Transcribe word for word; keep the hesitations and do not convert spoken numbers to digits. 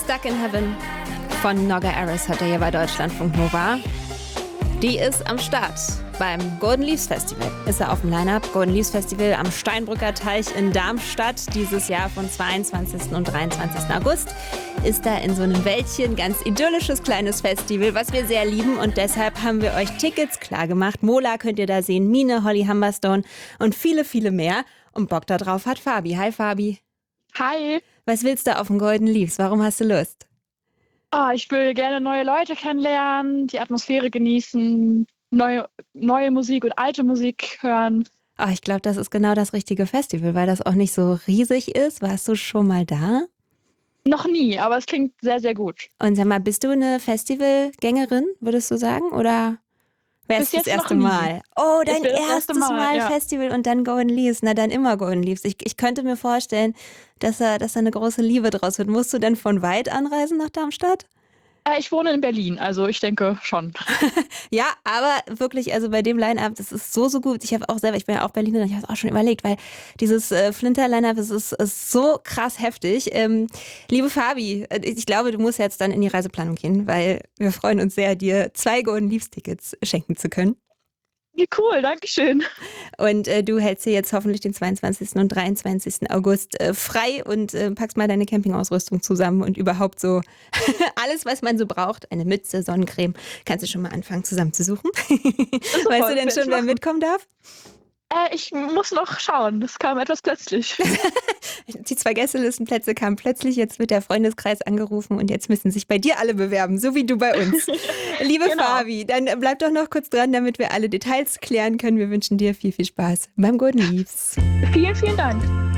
Stuck in Heaven von Nogga Aris hat er hier bei Deutschlandfunk Nova. Die ist am Start beim Golden Leaves Festival. Ist er auf dem Line-Up. Golden Leaves Festival am Steinbrücker Teich in Darmstadt. Dieses Jahr von zweiundzwanzigsten und dreiundzwanzigsten August. Ist da in so einem Wäldchen. Ganz idyllisches kleines Festival, was wir sehr lieben. Und deshalb haben wir euch Tickets klar gemacht. Mola könnt ihr da sehen, Mine, Holly Humberstone und viele, viele mehr. Und Bock da drauf hat Fabi. Hi Fabi. Hi. Was willst du auf dem Golden Leaves? Warum hast du Lust? Oh, ich will gerne neue Leute kennenlernen, die Atmosphäre genießen, neue, neue Musik und alte Musik hören. Oh, ich glaube, das ist genau das richtige Festival, weil das auch nicht so riesig ist. Warst du schon mal da? Noch nie, aber es klingt sehr, sehr gut. Und sag mal, bist du eine Festivalgängerin, würdest du sagen? Oder wäre es Bis das jetzt erste noch nie. Mal? Oh, dein Es wär das erstes erste Mal, Mal ja. Festival und dann Golden Leaves. Na, dann immer Golden Leaves. Ich, ich könnte mir vorstellen, dass da, dass da eine große Liebe draus wird. Musst du denn von weit anreisen nach Darmstadt? Äh, ich wohne in Berlin, also ich denke schon. Ja, aber wirklich, also bei dem Line-Up, das ist so, so gut. Ich habe auch selber, ich bin ja auch Berlinerin, ich habe es auch schon überlegt, weil dieses äh, Flinter-Line-Up, das ist, ist so krass heftig. Ähm, liebe Fabi, äh, ich glaube, du musst jetzt dann in die Reiseplanung gehen, weil wir freuen uns sehr, dir zwei Golden Leaves-Tickets schenken zu können. Wie cool, danke schön. Und äh, du hältst dir jetzt hoffentlich den zweiundzwanzigsten und dreiundzwanzigsten August äh, frei und äh, packst mal deine Campingausrüstung zusammen und überhaupt so alles, was man so braucht. Eine Mütze, Sonnencreme. Kannst du schon mal anfangen zusammenzusuchen. Super, Weißt du denn das schon, werd wer ich mitkommen darf? Äh, ich muss noch schauen, das kam etwas plötzlich. Die zwei Gästelistenplätze kamen plötzlich, jetzt wird der Freundeskreis angerufen und jetzt müssen sich bei dir alle bewerben, so wie du bei uns. Liebe Genau. Fabi, dann bleib doch noch kurz dran, damit wir alle Details klären können. Wir wünschen dir viel, viel Spaß beim Golden Leaves. Vielen, vielen Dank.